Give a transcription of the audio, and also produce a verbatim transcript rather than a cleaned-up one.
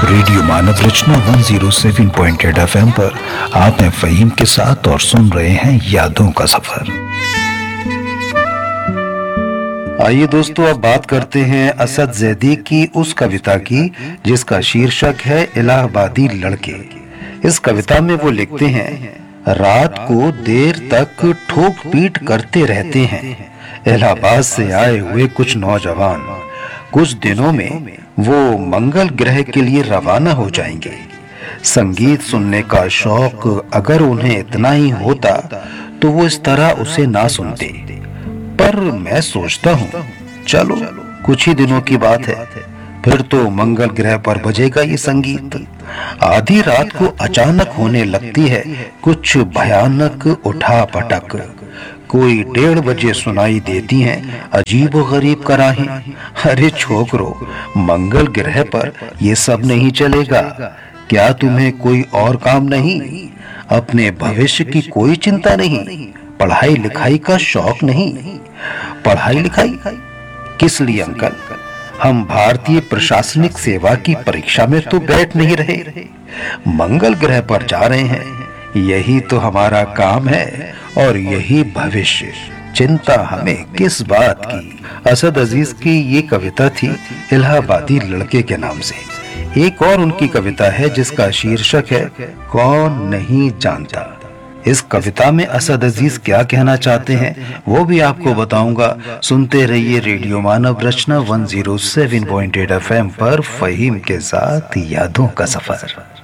Radio मानव रचना एक सौ सात पॉइंट आठ एफएम पर आप हैं फहीम के साथ और सुन रहे हैं यादों का सफर। आइए दोस्तों, अब बात करते हैं असद जैदी की उस कविता की जिसका शीर्षक है इलाहाबादी लड़के। इस कविता में वो लिखते हैं, रात को देर तक ठोक पीट करते रहते हैं इलाहाबाद से आए हुए कुछ नौजवान। कुछ दिनों में वो मंगल ग्रह के लिए रवाना हो जाएंगे। संगीत सुनने का शौक अगर उन्हें इतना ही होता तो वो इस तरह उसे ना सुनते। पर मैं सोचता हूँ, चलो कुछ ही दिनों की बात है, फिर तो मंगल ग्रह पर बजेगा ये संगीत। आधी रात को अचानक होने लगती है कुछ भयानक उठा पटक। कोई डेढ़ बजे सुनाई देती हैं अजीब व गरीब कराहें। अरे छोकरो, मंगल ग्रह पर ये सब नहीं चलेगा। क्या तुम्हें कोई और काम नहीं? अपने भविष्य की कोई चिंता नहीं? पढ़ाई लिखाई का शौक नहीं? पढ़ाई लिखाई किस लिए अंकल? हम भारतीय प्रशासनिक सेवा की परीक्षा में तो बैठ नहीं रहे, मंगल ग्रह पर जा रहे हैं। यही तो हमारा काम है और यही भविष्य। चिंता हमें किस बात की? असद अजीज की ये कविता थी इलाहाबादी लड़के के नाम से। एक और उनकी कविता है जिसका शीर्षक है कौन नहीं जानता। इस कविता में असद अजीज क्या कहना चाहते हैं वो भी आपको बताऊंगा। सुनते रहिए रेडियो मानव रचना एक सौ सात पॉइंट आठ एफएम पर फहीम के साथ यादों का सफर।